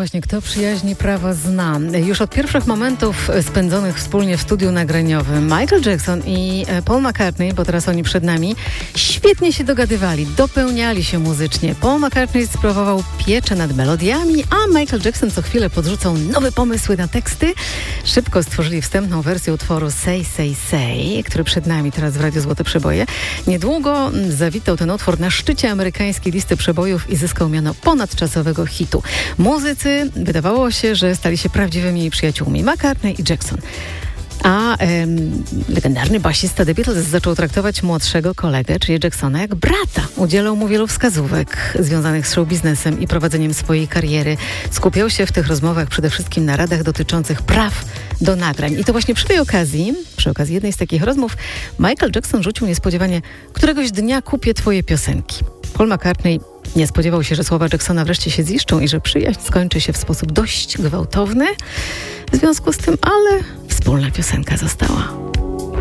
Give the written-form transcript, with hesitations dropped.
właśnie, kto przyjaźni prawa zna. Już od pierwszych momentów spędzonych wspólnie w studiu nagraniowym Michael Jackson i Paul McCartney, bo teraz oni przed nami, świetnie się dogadywali, dopełniali się muzycznie. Paul McCartney sprawował pieczę nad melodiami, a Michael Jackson co chwilę podrzucał nowe pomysły na teksty. Szybko stworzyli wstępną wersję utworu Say, Say, Say, który przed nami teraz w Radiu Złote Przeboje. Niedługo zawitał ten utwór na szczycie amerykańskiej listy przebojów i zyskał miano ponadczasowego hitu. Muzycy wydawało się, że stali się prawdziwymi przyjaciółmi, McCartney i Jackson. A legendarny basista The Beatles zaczął traktować młodszego kolegę, czyli Jacksona, jak brata. Udzielał mu wielu wskazówek związanych z showbiznesem i prowadzeniem swojej kariery. Skupiał się w tych rozmowach przede wszystkim na radach dotyczących praw do nagrań. I to właśnie przy okazji jednej z takich rozmów, Michael Jackson rzucił niespodziewanie: któregoś dnia kupię twoje piosenki. Paul McCartney nie spodziewał się, że słowa Jacksona wreszcie się ziszczą i że przyjaźń skończy się w sposób dość gwałtowny. W związku z tym, ale wspólna piosenka została.